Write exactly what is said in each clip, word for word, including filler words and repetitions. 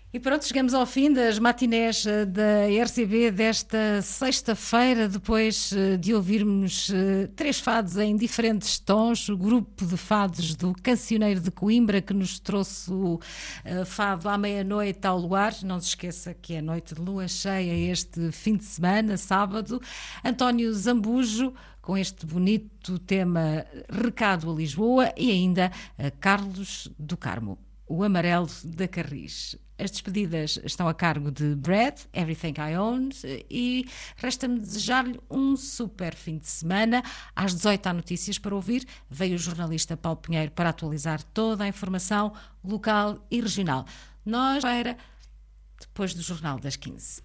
E pronto, chegamos ao fim das matinés da R C B desta sexta-feira, depois de ouvirmos três fados em diferentes tons, o grupo de fados do Cancioneiro de Coimbra, que nos trouxe o fado à meia-noite ao luar. Não se esqueça que é noite de lua cheia este fim de semana, sábado. António Zambujo, com este bonito tema Recado a Lisboa, e ainda Carlos do Carmo, o Amarelo da Carris. As despedidas estão a cargo de Brad, Everything I Own, e resta-me desejar-lhe um super fim de semana. Às dezoito há notícias para ouvir. Veio o jornalista Paulo Pinheiro para atualizar toda a informação local e regional. Nós, era depois do Jornal das quinze.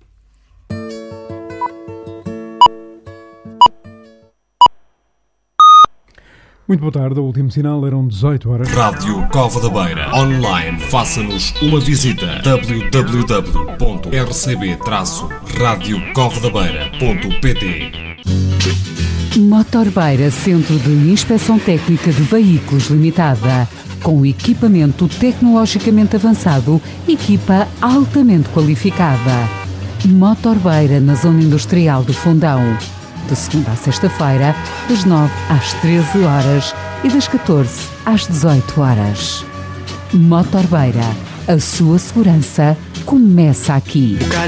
Muito boa tarde, o último sinal eram dezoito horas. Rádio Cova da Beira. Online, faça-nos uma visita. w w w ponto r c b traço rádio cova da beira ponto p t. Motor Beira, Centro de Inspeção Técnica de Veículos Limitada. Com equipamento tecnologicamente avançado, equipa altamente qualificada. Motor Beira, na Zona Industrial de Fundão. De segunda à sexta-feira, das nove às treze horas e das catorze às dezoito horas. Motor Beira, a sua segurança começa aqui.